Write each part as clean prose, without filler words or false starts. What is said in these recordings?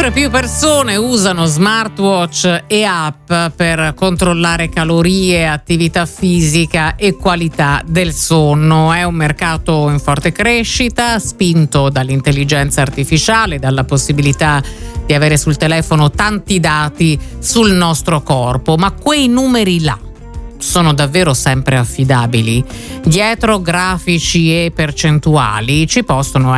Sempre più persone usano smartwatch e app per controllare calorie, attività fisica e qualità del sonno. È un mercato in forte crescita, spinto dall'intelligenza artificiale, dalla possibilità di avere sul telefono tanti dati sul nostro corpo. Ma quei numeri là sono davvero sempre affidabili? Dietro grafici e percentuali ci possono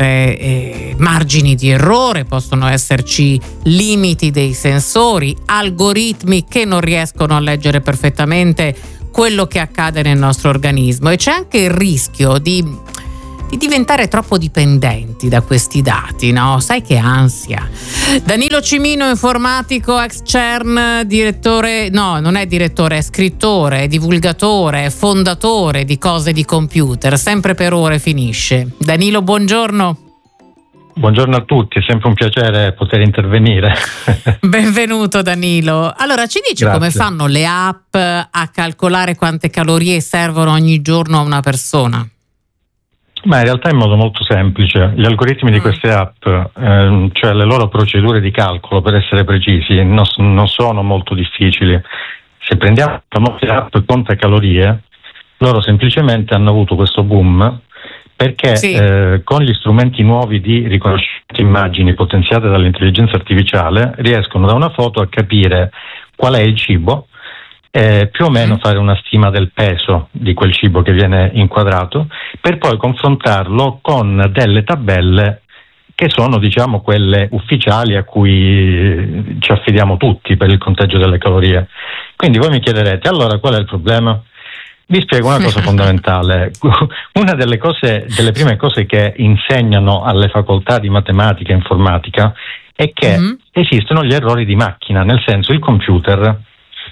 essere margini di errore, possono esserci limiti dei sensori, algoritmi che non riescono a leggere perfettamente quello che accade nel nostro organismo, e c'è anche il rischio di diventare troppo dipendenti da questi dati, no? Sai che ansia. Danilo Cimino, informatico ex CERN, direttore, no, non è direttore, è scrittore, divulgatore, fondatore di Cose di Computer, sempre per ore finisce. Danilo, buongiorno. Buongiorno a tutti, è sempre un piacere poter intervenire. Benvenuto Danilo. Allora, ci dici Grazie. come fanno le app a calcolare quante calorie servono ogni giorno a una persona? Ma in realtà in modo molto semplice. Gli algoritmi di queste app, cioè le loro procedure di calcolo, per essere precisi, non sono molto difficili. Se prendiamo le famose app conta calorie, loro semplicemente hanno avuto questo boom perché Sì. con gli strumenti nuovi di riconoscimento di immagini potenziate dall'intelligenza artificiale riescono da una foto a capire qual è il cibo, più o meno fare una stima del peso di quel cibo che viene inquadrato, per poi confrontarlo con delle tabelle che sono, diciamo, quelle ufficiali a cui ci affidiamo tutti per il conteggio delle calorie. Quindi voi mi chiederete, allora qual è il problema? Vi spiego una cosa fondamentale. Una delle prime cose che insegnano alle facoltà di matematica e informatica è che esistono gli errori di macchina, nel senso il computer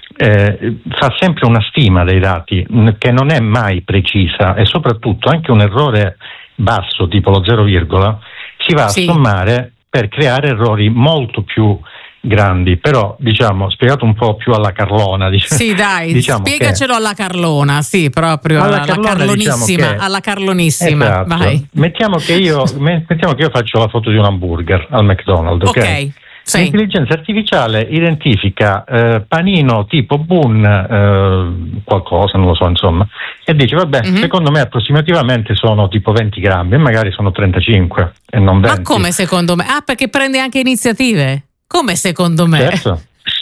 fa sempre una stima dei dati che non è mai precisa, e soprattutto anche un errore basso tipo lo 0, si va a sommare per creare errori molto più grandi. Però, diciamo, spiegato un po' più alla Carlona, sì, dai, diciamo spiegacelo alla Carlona, sì, proprio alla Carlonissima, diciamo alla Carlonissima. Esatto. Vai. Mettiamo che io faccio la foto di un hamburger al McDonald's, ok? Sì. L'intelligenza artificiale identifica panino tipo Boon, qualcosa, non lo so, insomma, e dice vabbè, secondo me approssimativamente sono tipo 20 grammi e magari sono 35 e non 20. Ma come secondo me? Ah, perché prende anche iniziative? Come secondo me? Certo.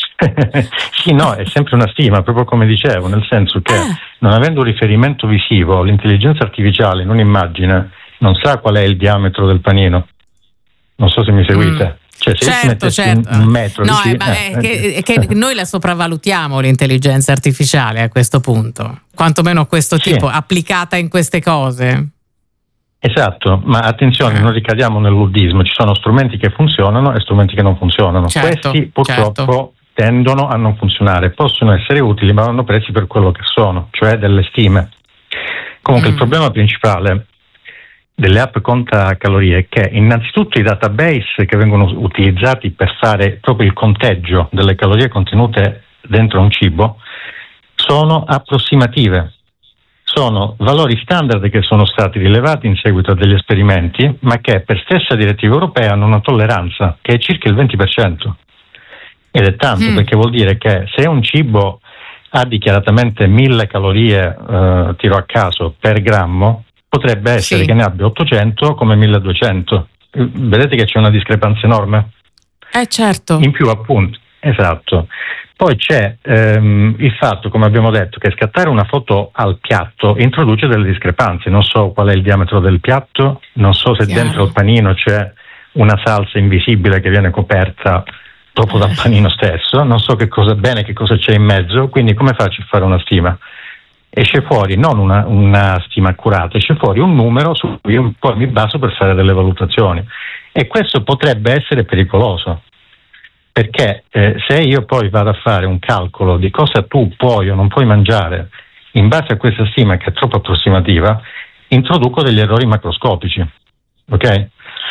Sì, no, è sempre una stima, proprio come dicevo, nel senso che non avendo un riferimento visivo, l'intelligenza artificiale in un'immagine non sa qual è il diametro del panino. Non so se mi seguite. Cioè, se certo. Un metro no, vicino, è che noi la sopravvalutiamo l'intelligenza artificiale a questo punto, quantomeno questo tipo, applicata in queste cose. Esatto, ma attenzione, non ricadiamo nel luddismo, ci sono strumenti che funzionano e strumenti che non funzionano. Questi purtroppo tendono a non funzionare, possono essere utili ma vanno presi per quello che sono, cioè delle stime. Comunque il problema principale delle app conta calorie è che innanzitutto i database che vengono utilizzati per fare proprio il conteggio delle calorie contenute dentro un cibo sono approssimative, sono valori standard che sono stati rilevati in seguito a degli esperimenti, ma che per stessa direttiva europea hanno una tolleranza che è circa il 20%, ed è tanto, perché vuol dire che se un cibo ha dichiaratamente 1000 calorie, tiro a caso, per grammo, potrebbe essere che ne abbia 800 come 1200. Vedete che c'è una discrepanza enorme? Certo. In più, appunto, esatto. Poi c'è il fatto, come abbiamo detto, che scattare una foto al piatto introduce delle discrepanze. Non so qual è il diametro del piatto, non so se dentro il panino c'è una salsa invisibile che viene coperta proprio dal panino stesso, non so che cosa c'è in mezzo, quindi come faccio a fare una stima? Esce fuori non una stima accurata, esce fuori un numero su cui io poi mi baso per fare delle valutazioni, e questo potrebbe essere pericoloso, perché se io poi vado a fare un calcolo di cosa tu puoi o non puoi mangiare in base a questa stima che è troppo approssimativa, introduco degli errori macroscopici, ok?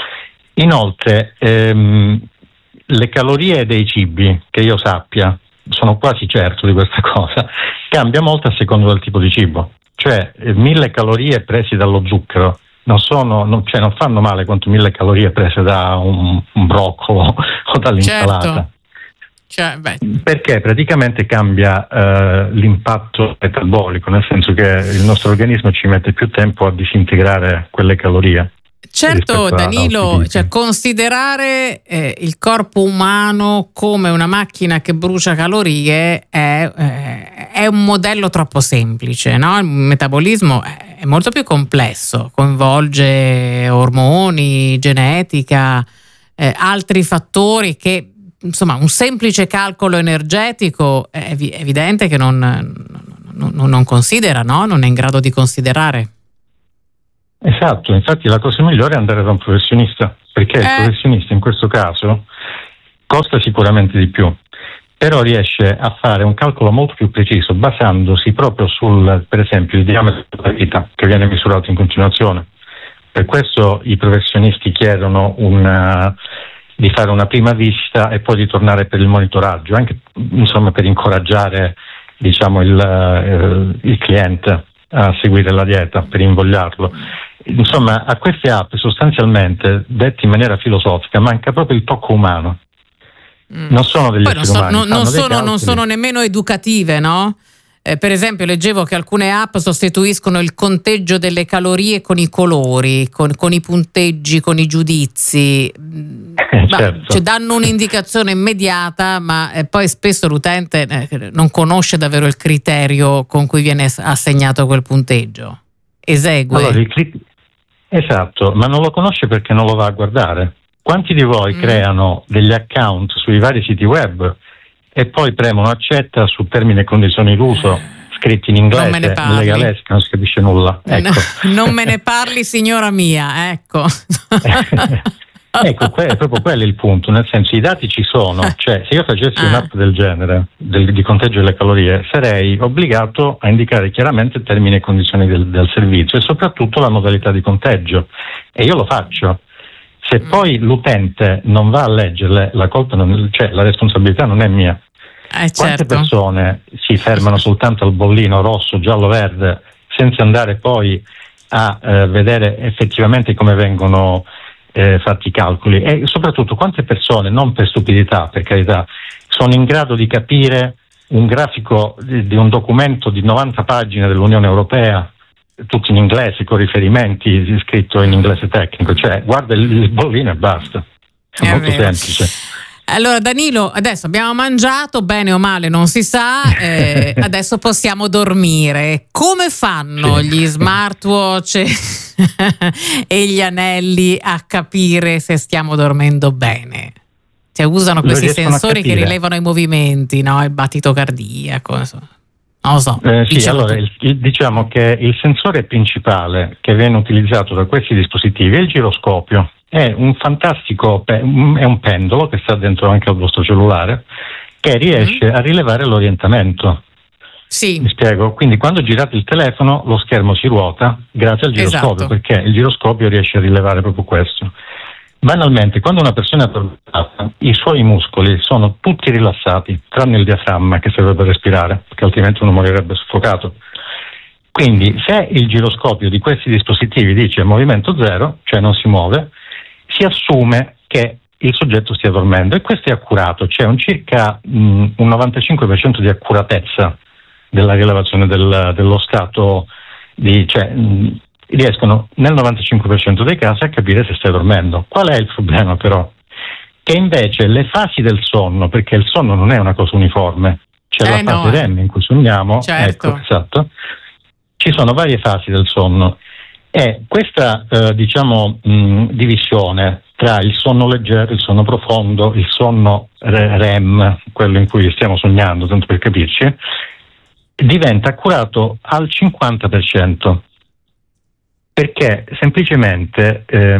Inoltre le calorie dei cibi, che io sappia, sono quasi certo di questa cosa, cambia molto a seconda del tipo di cibo. Cioè 1000 calorie presi dallo zucchero non fanno male quanto 1000 calorie prese da un broccolo o dall'insalata. Certo. Perché praticamente cambia l'impatto metabolico, nel senso che il nostro organismo ci mette più tempo a disintegrare quelle calorie. Certo, Danilo, considerare il corpo umano come una macchina che brucia calorie è un modello troppo semplice, no? Il metabolismo è molto più complesso, coinvolge ormoni, genetica, altri fattori che, insomma, un semplice calcolo energetico è evidente che non considera, no? Non è in grado di considerare. Esatto, infatti la cosa migliore è andare da un professionista, perché il professionista in questo caso costa sicuramente di più, però riesce a fare un calcolo molto più preciso basandosi proprio per esempio, il diametro della vita che viene misurato in continuazione. Per questo i professionisti chiedono di fare una prima visita e poi di tornare per il monitoraggio, anche insomma per incoraggiare, diciamo, il cliente a seguire la dieta, per invogliarlo. Insomma, a queste app sostanzialmente, dette in maniera filosofica, manca proprio il tocco umano. Non sono degli esseri umani. Non sono nemmeno educative, no? Per esempio, leggevo che alcune app sostituiscono il conteggio delle calorie con i colori, con i punteggi, con i giudizi. Certo. Danno un'indicazione immediata, ma poi spesso l'utente non conosce davvero il criterio con cui viene assegnato quel punteggio. Esegue. Allora, esatto, ma non lo conosce perché non lo va a guardare. Quanti di voi creano degli account sui vari siti web e poi premono accetta su termini e condizioni d'uso scritti in inglese, in legalesca, non si capisce nulla. Ecco. Non me ne parli, signora mia, ecco. Ecco, è proprio quello il punto, nel senso, i dati ci sono, cioè se io facessi un'app del genere, di conteggio delle calorie, sarei obbligato a indicare chiaramente termini e condizioni del servizio e soprattutto la modalità di conteggio, e io lo faccio. Se poi l'utente non va a leggerle, la responsabilità non è mia. Certo. Quante persone si fermano soltanto al bollino rosso, giallo, verde, senza andare poi a vedere effettivamente come vengono fatti i calcoli, e soprattutto quante persone, non per stupidità, per carità, sono in grado di capire un grafico di un documento di 90 pagine dell'Unione Europea, tutto in inglese, con riferimenti, scritto in inglese tecnico, cioè guarda il bollino e basta, è molto semplice. Allora Danilo, adesso abbiamo mangiato, bene o male non si sa, adesso possiamo dormire. Come fanno gli smartwatch e gli anelli a capire se stiamo dormendo bene? Cioè usano questi sensori che rilevano i movimenti, no? Il battito cardiaco, insomma. Non lo so. Sì, allora diciamo che il sensore principale che viene utilizzato da questi dispositivi è il giroscopio. È un fantastico, è un pendolo che sta dentro anche al vostro cellulare, che riesce a rilevare l'orientamento. Sì. Mi spiego? Quindi quando girate il telefono lo schermo si ruota grazie al giroscopio, esatto. Perché il giroscopio riesce a rilevare proprio questo. Banalmente, quando una persona è addormentata, i suoi muscoli sono tutti rilassati, tranne il diaframma che serve per respirare, perché altrimenti uno morirebbe soffocato. Quindi se il giroscopio di questi dispositivi dice movimento zero, cioè non si muove, si assume che il soggetto stia dormendo, e questo è accurato, c'è circa un 95% di accuratezza della rilevazione dello stato riescono nel 95% dei casi a capire se stai dormendo. Qual è il problema però? Che invece le fasi del sonno, perché il sonno non è una cosa uniforme, c'è la fase REM in cui sogniamo, certo. Ecco, esatto, ci sono varie fasi del sonno, e questa divisione tra il sonno leggero, il sonno profondo, il sonno REM, quello in cui stiamo sognando, tanto per capirci, diventa accurato al 50%. Perché semplicemente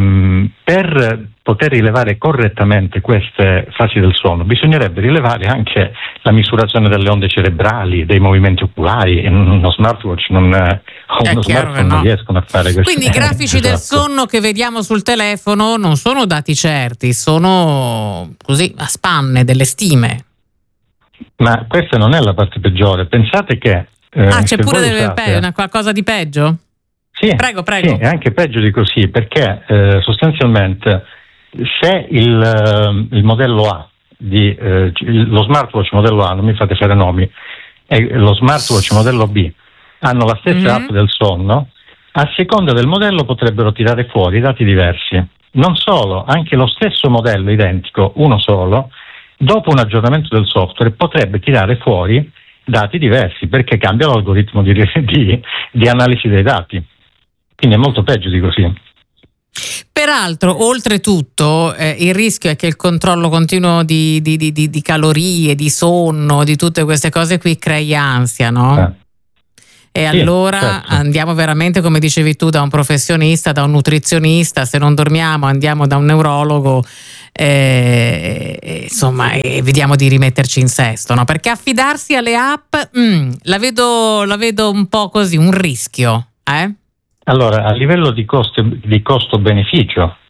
per poter rilevare correttamente queste fasi del sonno bisognerebbe rilevare anche la misurazione delle onde cerebrali, dei movimenti oculari, e uno smartwatch o uno smartphone non riescono a fare questo. Quindi i grafici del sonno che vediamo sul telefono non sono dati certi, sono così a spanne, delle stime. Ma questa non è la parte peggiore. Pensate che c'è pure qualcosa di peggio? Sì, Prego. sì, è anche peggio di così, perché sostanzialmente se il modello A, lo smartwatch modello A, non mi fate fare nomi, e lo smartwatch modello B hanno la stessa app del sonno, a seconda del modello potrebbero tirare fuori dati diversi. Non solo, anche lo stesso modello identico, uno solo, dopo un aggiornamento del software potrebbe tirare fuori dati diversi, perché cambia l'algoritmo di analisi dei dati. Quindi è molto peggio di così. Peraltro, oltretutto, il rischio è che il controllo continuo di calorie, di sonno, di tutte queste cose qui crei ansia, no? E sì, allora certo. andiamo veramente, come dicevi tu, da un professionista, da un nutrizionista. Se non dormiamo andiamo da un neurologo, insomma, e vediamo di rimetterci in sesto, no? Perché affidarsi alle app la vedo un po' così, un rischio, Allora, a livello di costo-beneficio